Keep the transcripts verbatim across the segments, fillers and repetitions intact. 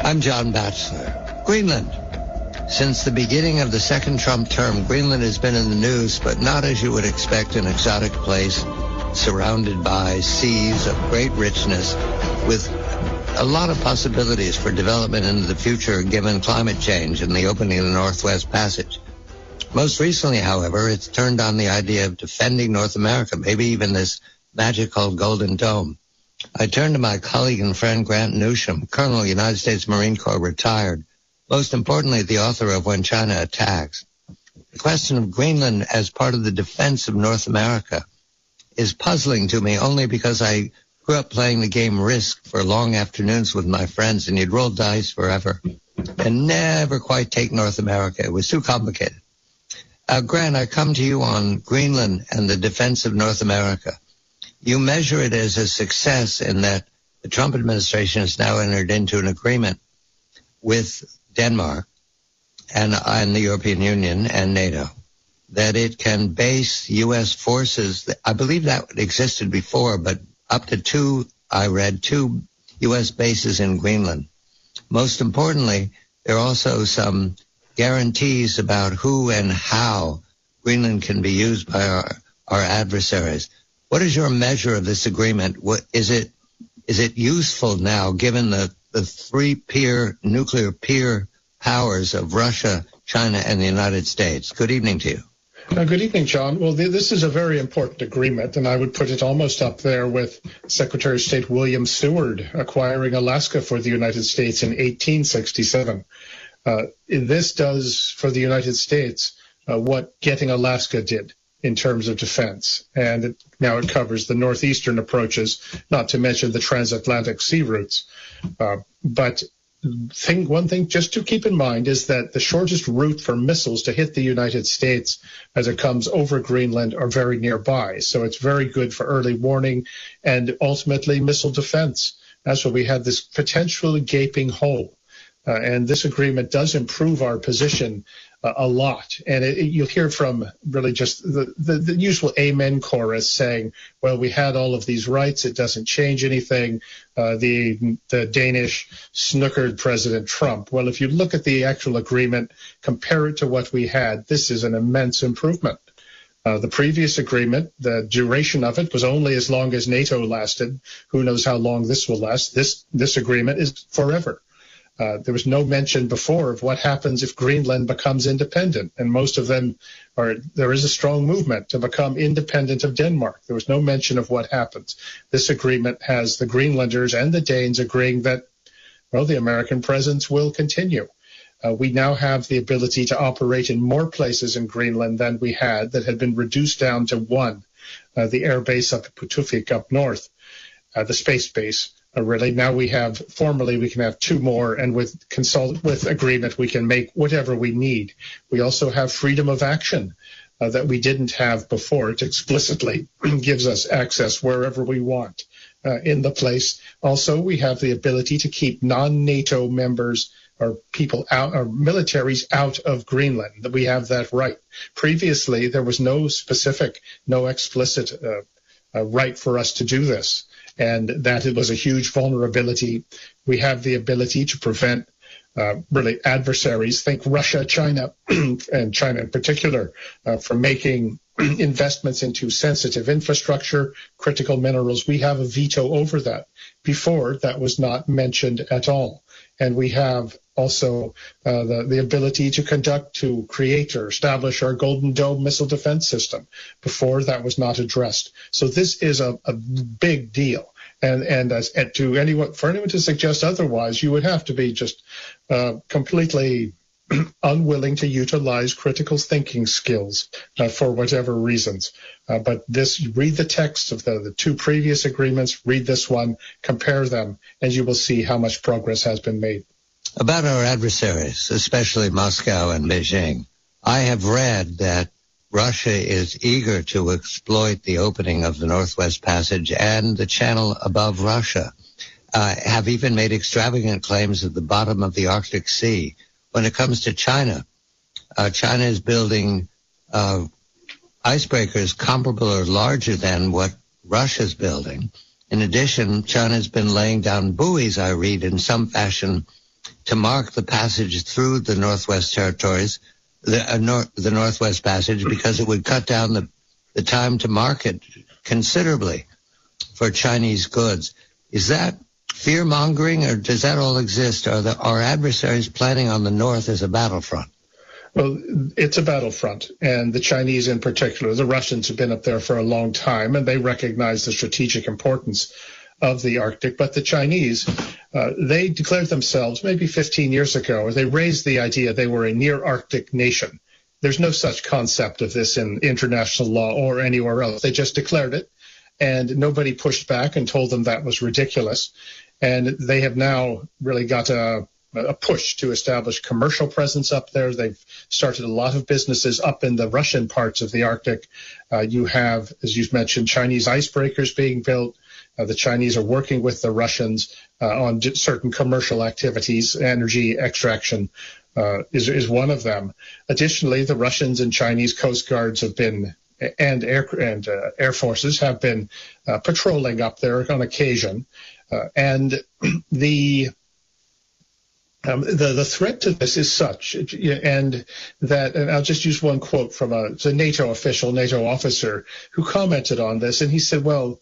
I'm John Batchelor. Greenland. Since the beginning of the second Trump term, Greenland has been in the news, but not as you would expect, an exotic place surrounded by seas of great richness with a lot of possibilities for development into the future given climate change and the opening of the Northwest Passage. Most recently, however, it's turned on the idea of defending North America, maybe even this magical Golden Dome. I turn to my colleague and friend Grant Newsham, Colonel, United States Marine Corps, retired. Most importantly, the author of When China Attacks. The question of Greenland as part of the defense of North America is puzzling to me only because I grew up playing the game Risk for long afternoons with my friends, and you'd roll dice forever and never quite take North America. It was too complicated. Uh, Grant, I come to you on Greenland and the defense of North America. You measure it as a success in that the Trump administration has now entered into an agreement with Denmark and, and the European Union and NATO that it can base U S forces. I believe that existed before, but up to two, I read, two U S bases in Greenland. Most importantly, there are also some guarantees about who and how Greenland can be used by our, our adversaries. What is your measure of this agreement? What, is it is it useful now, given the, the three peer nuclear peer powers of Russia, China, and the United States? Good evening to you. Uh, good evening, John. Well, th- this is a very important agreement, and I would put it almost up there with Secretary of State William Seward acquiring Alaska for the United States in eighteen sixty-seven. Uh, this does for the United States uh, what getting Alaska did in terms of defense, and it, now it covers the northeastern approaches, not to mention the transatlantic sea routes. Uh, but thing, one thing just to keep in mind is that the shortest route for missiles to hit the United States as it comes over Greenland are very nearby. So it's very good for early warning and ultimately missile defense. That's why we have this potentially gaping hole. Uh, and this agreement does improve our position uh, a lot. And it, it, you'll hear from really just the, the, the usual amen chorus saying, well, we had all of these rights. It doesn't change anything. Uh, the, the Danish snookered President Trump. Well, if you look at the actual agreement, compare it to what we had, this is an immense improvement. Uh, the previous agreement, the duration of it was only as long as NATO lasted. Who knows how long this will last? This, this agreement is forever. Uh, there was no mention before of what happens if Greenland becomes independent, and most of them are, there is a strong movement to become independent of Denmark. There was no mention of what happens. This agreement has the Greenlanders and the Danes agreeing that, well, the American presence will continue. Uh, we now have the ability to operate in more places in Greenland than we had that had been reduced down to one, uh, the air base up at Putufik up north, uh, the space base. Uh, really, now we have, formally, we can have two more, and with consult with agreement, we can make whatever we need. We also have freedom of action uh, that we didn't have before. It explicitly gives us access wherever we want uh, in the place. Also, we have the ability to keep non-NATO members or people out, or militaries out of Greenland. That we have that right. Previously, there was no specific, no explicit uh, uh, right for us to do this. And that it was a huge vulnerability. We have the ability to prevent uh, really adversaries, think Russia, China, and China in particular, uh, from making investments into sensitive infrastructure, critical minerals. We have a veto over that. Before, that was not mentioned at all. And we have also uh, the, the ability to conduct, to create or establish our Golden Dome missile defense system. Before, that was not addressed. So this is a, a big deal. And, and, as, and to anyone, for anyone to suggest otherwise, you would have to be just uh, completely unwilling to utilize critical thinking skills uh, for whatever reasons. Uh, but this, read the text of the, the two previous agreements, read this one, compare them, and you will see how much progress has been made. About our adversaries, especially Moscow and Beijing, I have read that Russia is eager to exploit the opening of the Northwest Passage and the channel above Russia, uh, have even made extravagant claims at the bottom of the Arctic Sea. When it comes to China, uh, China is building uh, icebreakers comparable or larger than what Russia's building. In addition, China's been laying down buoys, I read, in some fashion to mark the passage through the Northwest Territories, the, uh, nor- the Northwest Passage, because it would cut down the, the time to market considerably for Chinese goods. Is that fear-mongering, or does that all exist? Are the, our adversaries planning on the North as a battlefront? Well, it's a battlefront, and the Chinese in particular, the Russians have been up there for a long time, and they recognize the strategic importance of the Arctic. But the Chinese, uh, they declared themselves maybe fifteen years ago, they raised the idea they were a near-Arctic nation. There's no such concept of this in international law or anywhere else. They just declared it, and nobody pushed back and told them that was ridiculous. And they have now really got a a push to establish commercial presence up there. They've started a lot of businesses up in the Russian parts of the Arctic. Uh, you have, as you've mentioned, Chinese icebreakers being built. Uh, the Chinese are working with the Russians uh, on certain commercial activities. Energy extraction uh, is, is one of them. Additionally, the Russians and Chinese coast guards have been, and air, and, uh, air forces have been uh, patrolling up there on occasion. Uh, and the Um, the, the threat to this is such, and that, and I'll just use one quote from a, a NATO official, NATO officer, who commented on this, and he said, well,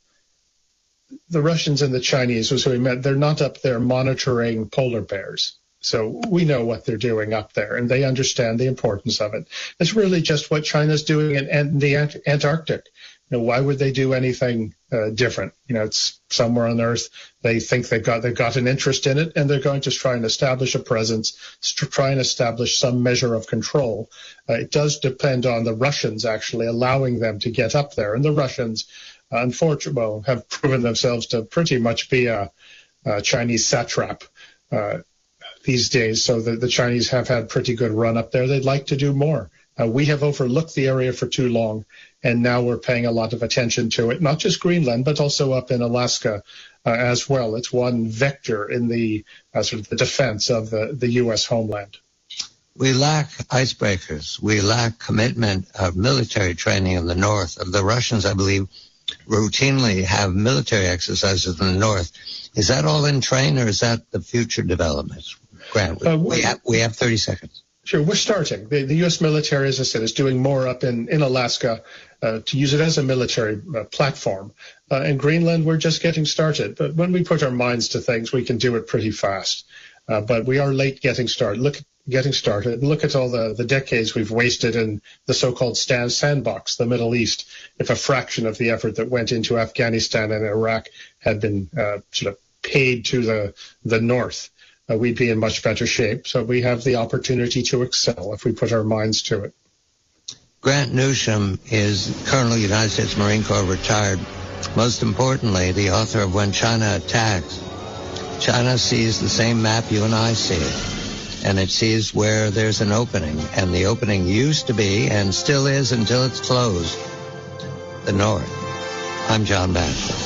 the Russians and the Chinese was who he meant, they're not up there monitoring polar bears. So we know what they're doing up there, and they understand the importance of it. It's really just what China's doing in, in the Ant- Antarctic. You know, why would they do anything uh, different? You know, it's somewhere on Earth. They think they've got they've got an interest in it, and they're going to try and establish a presence, to try and establish some measure of control. Uh, it does depend on the Russians actually allowing them to get up there, and the Russians, uh, unfortunately, well, have proven themselves to pretty much be a, a Chinese satrap uh, these days. So the, the Chinese have had pretty good run up there. They'd like to do more. Uh, we have overlooked the area for too long, and now we're paying a lot of attention to it, not just Greenland, but also up in Alaska uh, as well. It's one vector in the uh, sort of the defense of the, the U S homeland. We lack icebreakers. We lack commitment of military training in the North. The Russians, I believe, routinely have military exercises in the North. Is that all in train, or is that the future developments? Grant, we, uh, we, have, we have thirty seconds. Sure, we're starting. The, the U S military, as I said, is doing more up in, in Alaska uh, to use it as a military uh, platform. Uh, in Greenland, we're just getting started. But when we put our minds to things, we can do it pretty fast. Uh, but we are late getting started. Look, getting started. Look at all the, the decades we've wasted in the so-called stand, sandbox, the Middle East. If a fraction of the effort that went into Afghanistan and Iraq had been uh, sort of paid to the the North, Uh, we'd be in much better shape. So we have the opportunity to excel if we put our minds to it. Grant Newsham is Colonel, United States Marine Corps, retired. Most importantly, the author of When China Attacks. China sees the same map you and I see it, and it sees where there's an opening. And the opening used to be, and still is until it's closed, the North. I'm John Batchelor.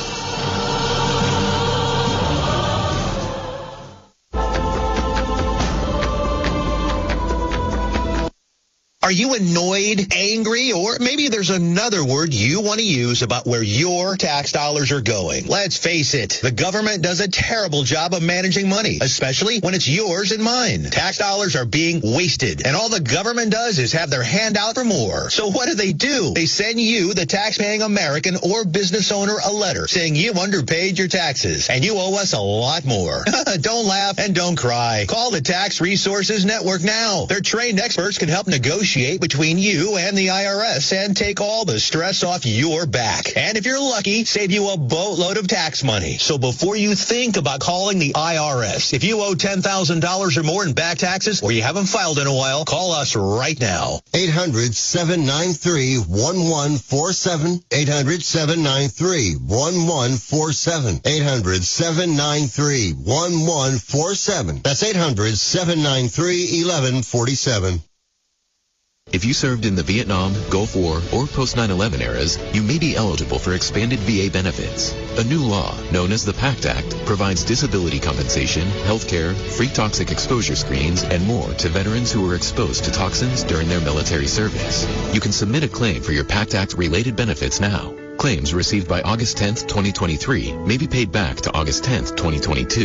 Are you annoyed, angry, or maybe there's another word you want to use about where your tax dollars are going? Let's face it, the government does a terrible job of managing money, especially when it's yours and mine. Tax dollars are being wasted, and all the government does is have their hand out for more. So what do they do? They send you, the tax-paying American or business owner, a letter saying you underpaid your taxes, and you owe us a lot more. Don't laugh and don't cry. Call the Tax Resources Network now. Their trained experts can help negotiate between you and the I R S and take all the stress off your back. And if you're lucky, save you a boatload of tax money. So before you think about calling the I R S, if you owe ten thousand dollars or more in back taxes or you haven't filed in a while, call us right now. eight hundred, seven nine three, one one four seven. eight hundred, seven nine three, one one four seven. eight hundred, seven nine three, one one four seven. That's eight hundred, seven nine three, one one four seven. If you served in the Vietnam, Gulf War, or post nine eleven eras, you may be eligible for expanded V A benefits. A new law, known as the PACT Act, provides disability compensation, health care, free toxic exposure screenings, and more to veterans who were exposed to toxins during their military service. You can submit a claim for your PACT Act-related benefits now. Claims received by August tenth, twenty twenty-three may be paid back to August tenth, twenty twenty-two.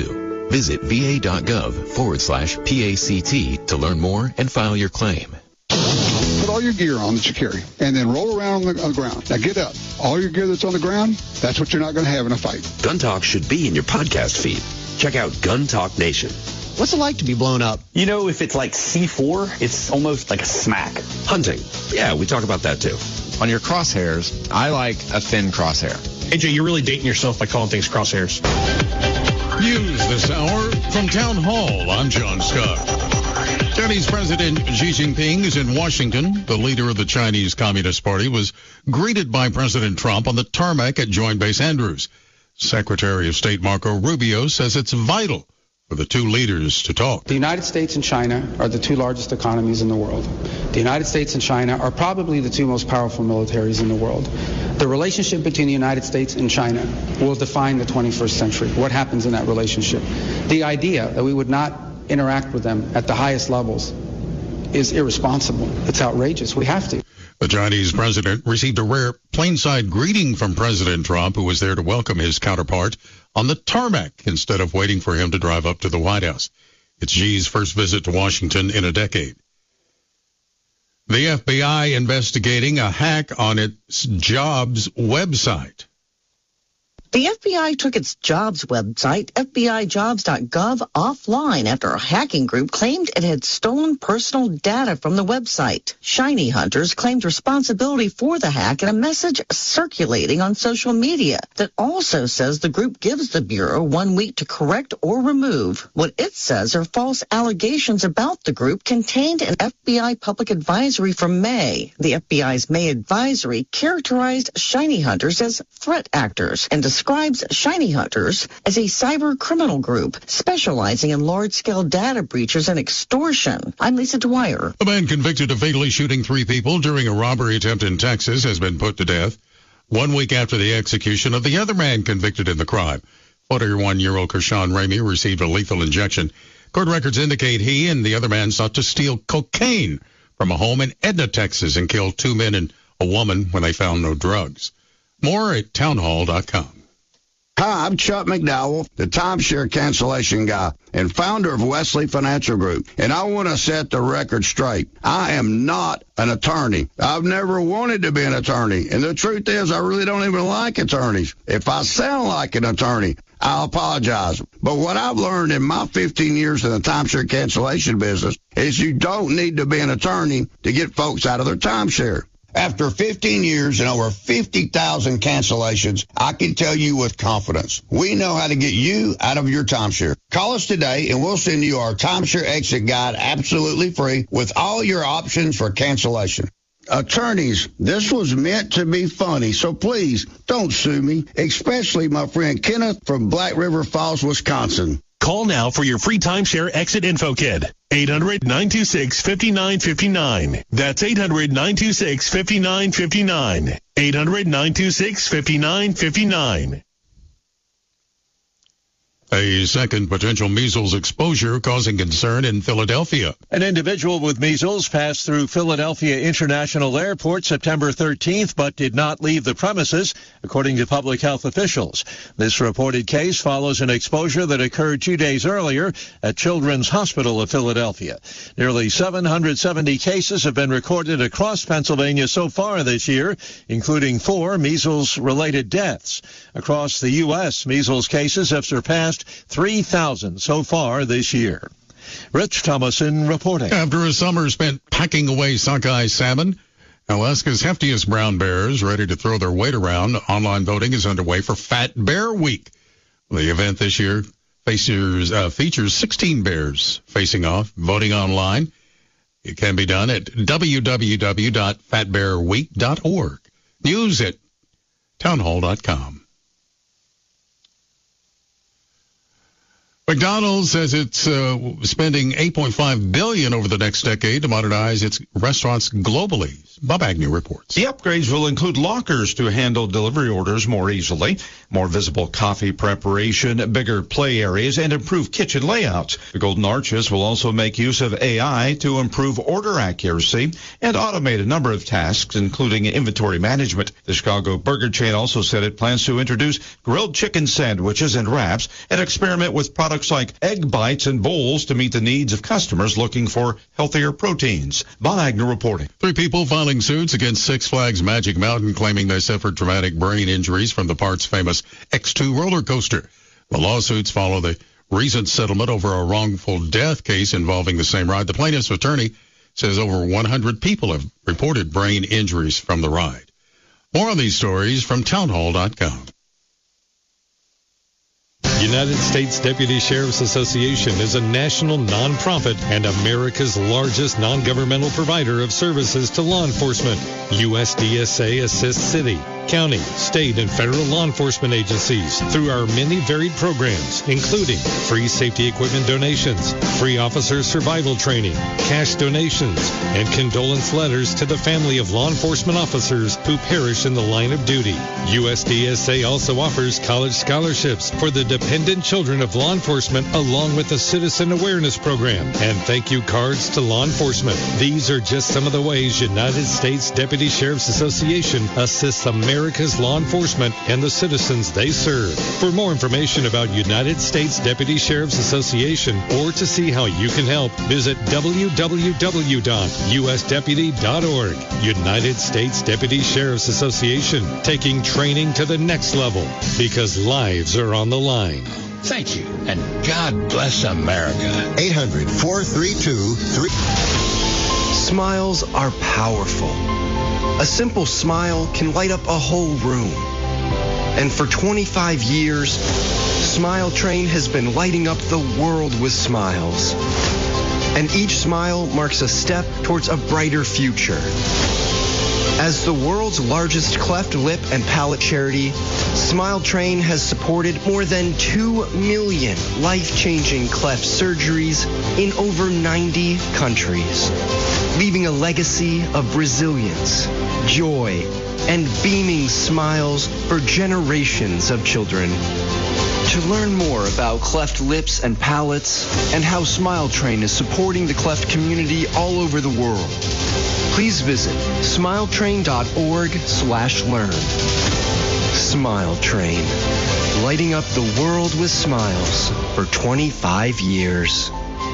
Visit va.gov forward slash PACT to learn more and file your claim. Put all your gear on that you carry, and then roll around on the, on the ground. Now get up. All your gear that's on the ground, that's what you're not going to have in a fight. Gun Talk should be in your podcast feed. Check out Gun Talk Nation. What's it like to be blown up? You know, if it's like C four, it's almost like a smack. Hunting. Yeah, we talk about that too. On your crosshairs, I like a thin crosshair. A J, you're really dating yourself by calling things crosshairs. News this hour from Town Hall. I'm John Scott. Chinese President Xi Jinping is in Washington. The leader of the Chinese Communist Party was greeted by President Trump on the tarmac at Joint Base Andrews. Secretary of State Marco Rubio says it's vital for the two leaders to talk. The United States and China are the two largest economies in the world. The United States and China are probably the two most powerful militaries in the world. The relationship between the United States and China will define the twenty-first century. What happens in that relationship? The idea that we would not interact with them at the highest levels is irresponsible. It's outrageous. We have to. The Chinese president received a rare plainside greeting from President Trump, who was there to welcome his counterpart on the tarmac instead of waiting for him to drive up to the White House. It's Xi's first visit to Washington in a decade. The F B I investigating a hack on its jobs website. The F B I took its jobs website, F B I jobs dot gov, offline after a hacking group claimed it had stolen personal data from the website. Shiny hunters claimed responsibility for the hack in a message circulating on social media that also says the group gives the Bureau one week to correct or remove what it says are false allegations about the group contained in F B I public advisory from May. The F B I's May advisory characterized shiny hunters as threat actors and described describes Shiny Hunters as a cyber criminal group specializing in large-scale data breaches and extortion. I'm Lisa Dwyer. A man convicted of fatally shooting three people during a robbery attempt in Texas has been put to death one week after the execution of the other man convicted in the crime. forty-one-year-old Kershawn Ramey received a lethal injection. Court records indicate he and the other man sought to steal cocaine from a home in Edna, Texas, and killed two men and a woman when they found no drugs. More at townhall dot com. Hi, I'm Chuck McDowell, the timeshare cancellation guy and founder of Wesley Financial Group, and I want to set the record straight. I am not an attorney. I've never wanted to be an attorney, and the truth is I really don't even like attorneys. If I sound like an attorney, I'll apologize. But what I've learned in my fifteen years in the timeshare cancellation business is you don't need to be an attorney to get folks out of their timeshare. After fifteen years and over fifty thousand cancellations, I can tell you with confidence, we know how to get you out of your timeshare. Call us today and we'll send you our timeshare exit guide absolutely free with all your options for cancellation. Attorneys, this was meant to be funny, so please don't sue me, especially my friend Kenneth from Black River Falls, Wisconsin. Call now for your free timeshare exit info kit. eight hundred, nine two six, five nine five nine. That's eight hundred, nine two six, five nine five nine. eight hundred, nine two six, five nine five nine. A second potential measles exposure causing concern in Philadelphia. An individual with measles passed through Philadelphia International Airport September thirteenth, but did not leave the premises, according to public health officials. This reported case follows an exposure that occurred two days earlier at Children's Hospital of Philadelphia. Nearly seven hundred seventy cases have been recorded across Pennsylvania so far this year, including four measles-related deaths. Across the U S, measles cases have surpassed three thousand so far this year. Rich Thomason reporting. After a summer spent packing away sockeye salmon, Alaska's heftiest brown bears ready to throw their weight around, online voting is underway for Fat Bear Week. The event this year features, uh, features sixteen bears facing off, voting online. It can be done at w w w dot fat bear week dot org. News at townhall dot com. McDonald's says it's uh, spending eight point five billion dollars over the next decade to modernize its restaurants globally. Bob Agnew reports. The upgrades will include lockers to handle delivery orders more easily, more visible coffee preparation, bigger play areas, and improved kitchen layouts. The Golden Arches will also make use of A I to improve order accuracy and automate a number of tasks, including inventory management. The Chicago burger chain also said it plans to introduce grilled chicken sandwiches and wraps and experiment with products like egg bites and bowls to meet the needs of customers looking for healthier proteins. Bob Agnew reporting. Three people filing suits against Six Flags Magic Mountain, claiming they suffered traumatic brain injuries from the park's famous X two roller coaster. The lawsuits follow the recent settlement over a wrongful death case involving the same ride. The plaintiff's attorney says over one hundred people have reported brain injuries from the ride. More on these stories from townhall dot com. United States Deputy Sheriff's Association is a national nonprofit and America's largest non-governmental provider of services to law enforcement. U S D S A assists city, county, state, and federal law enforcement agencies through our many varied programs, including free safety equipment donations, free officer survival training, cash donations, and condolence letters to the family of law enforcement officers who perish in the line of duty. U S D S A also offers college scholarships for the dependent children of law enforcement, along with a citizen awareness program and thank you cards to law enforcement. These are just some of the ways United States Deputy Sheriff's Association assists America's law enforcement and the citizens they serve. For more information about United States Deputy Sheriff's Association or to see how you can help, visit w w w dot u s deputy dot org. United States Deputy Sheriff's Association, taking training to the next level because lives are on the line. Thank you, and God bless America. eight hundred, four three two, three Smiles are powerful. A simple smile can light up a whole room. And for twenty-five years, Smile Train has been lighting up the world with smiles. And each smile marks a step towards a brighter future. As the world's largest cleft lip and palate charity, Smile Train has supported more than two million life-changing cleft surgeries in over ninety countries, leaving a legacy of resilience, joy, and beaming smiles for generations of children. To learn more about cleft lips and palates and how Smile Train is supporting the cleft community all over the world, please visit smiletrain.org slash learn. Smile Train, lighting up the world with smiles for twenty-five years.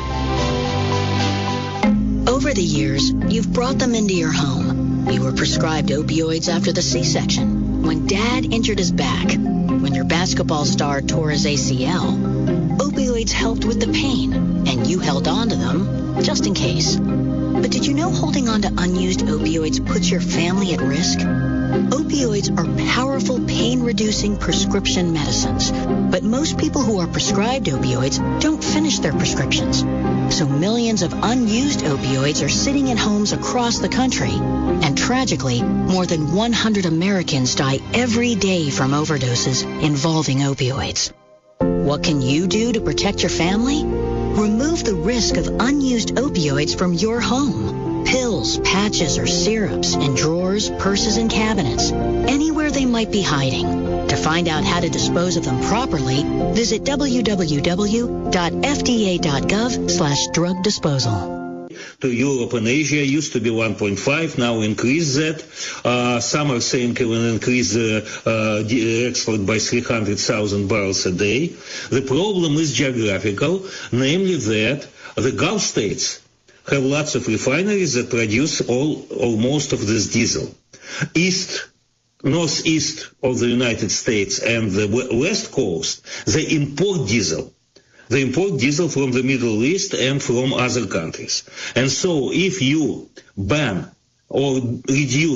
Over the years, you've brought them into your home. You were prescribed opioids after the C-section, when Dad injured his back, when your basketball star tore his A C L. Opioids helped with the pain, and you held on to them just in case. But did you know holding on to unused opioids puts your family at risk? Opioids are powerful pain-reducing prescription medicines, but most people who are prescribed opioids don't finish their prescriptions. So millions of unused opioids are sitting in homes across the country. And tragically, more than one hundred Americans die every day from overdoses involving opioids. What can you do to protect your family? Remove the risk of unused opioids from your home. Pills, patches, or syrups in drawers, purses, and cabinets, anywhere they might be hiding. To find out how to dispose of them properly, visit w w w dot f d a dot gov slash drug disposal. To Europe and Asia used to be one point five, now increase that. Uh, some are saying it will increase the uh, export by three hundred thousand barrels a day. The problem is geographical, namely that the Gulf states have lots of refineries that produce all or most of this diesel. East, northeast of the United States and the west coast, they import diesel. They import diesel from the Middle East and from other countries. And so if you ban or reduce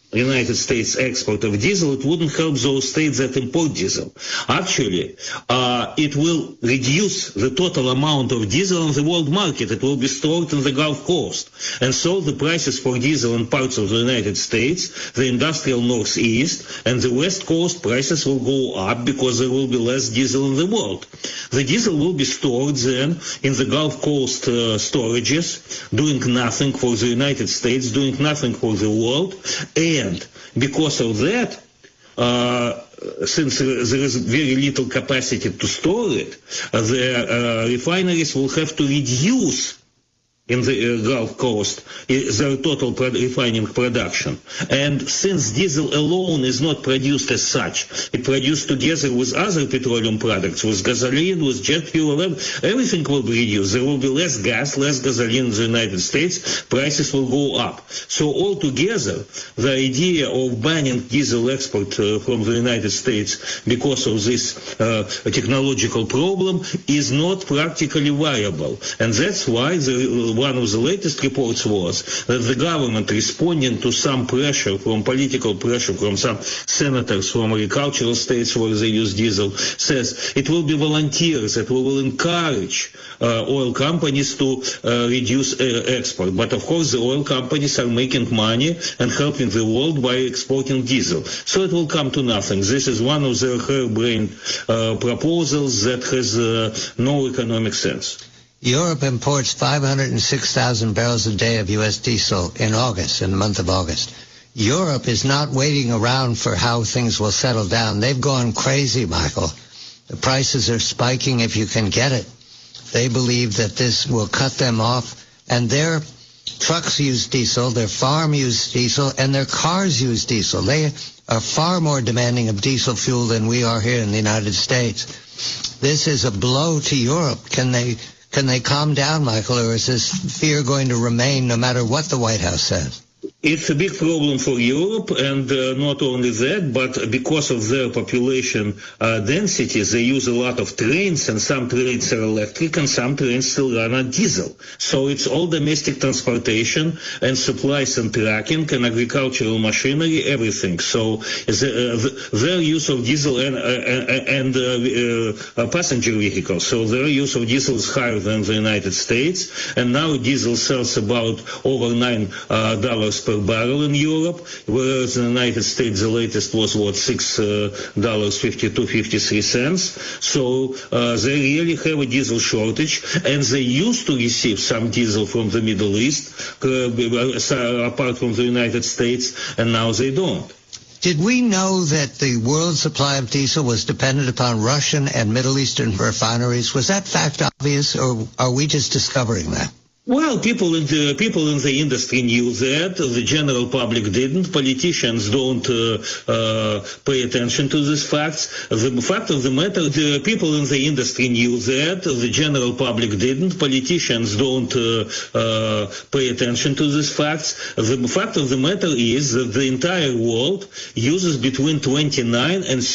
United States export of diesel, it wouldn't help those states that import diesel. Actually, uh, it will reduce the total amount of diesel on the world market. It will be stored in the Gulf Coast. And so the prices for diesel in parts of the United States, the industrial northeast, and the west coast prices will go up because there will be less diesel in the world. The diesel will be stored then in the Gulf Coast uh, storages, doing nothing for the United States, doing nothing for the world, and because of that, uh, since there is very little capacity to store it, uh, the uh, refineries will have to reduce in the uh, Gulf Coast their total pro- refining production. And since diesel alone is not produced as such, it produced together with other petroleum products, with gasoline, with jet fuel, everything will be reduced. There will be less gas, less gasoline in the United States, prices will go up. So altogether, the idea of banning diesel export uh, from the United States because of this uh, technological problem is not practically viable. And that's why the one of the latest reports was that the government, responding to some pressure, from political pressure from some senators from agricultural states where they use diesel, says it will be volunteers that we will encourage uh, oil companies to uh, reduce uh, export. But of course, the oil companies are making money and helping the world by exporting diesel. So it will come to nothing. This is one of their harebrained uh, proposals that has uh, no economic sense. Europe imports five hundred six thousand barrels a day of U S diesel in August, in the month of August. Europe is not waiting around for how things will settle down. They've gone crazy, Michael. The prices are spiking if you can get it. They believe that this will cut them off, and their trucks use diesel, their farm use diesel, and their cars use diesel. They are far more demanding of diesel fuel than we are here in the United States. This is a blow to Europe. Can they... Can they calm down, Michael, or is this fear going to remain no matter what the White House says? It's a big problem for Europe, and uh, not only that, but because of their population uh, densities, they use a lot of trains, and some trains are electric, and some trains still run on diesel. So it's all domestic transportation and supplies and tracking and agricultural machinery, everything. So the, uh, their use of diesel and, uh, and uh, uh, passenger vehicles, so their use of diesel is higher than the United States, and now diesel sells about over nine uh, dollars per barrel in Europe, whereas in the United States the latest was what six dollars fifty-two fifty-three cents. So uh, they really have a diesel shortage, and they used to receive some diesel from the Middle East, uh, apart from the United States, and now they don't. Did we know that the world supply of diesel was dependent upon Russian and Middle Eastern refineries? Was that fact obvious, or are we just discovering that? Well, people in the people in the industry knew that. The general public didn't. Politicians don't uh, uh, pay attention to these facts. The fact of the matter, the people in the industry knew that. The general public didn't. Politicians don't uh, uh, pay attention to these facts. The fact of the matter is that the entire world uses between twenty-nine and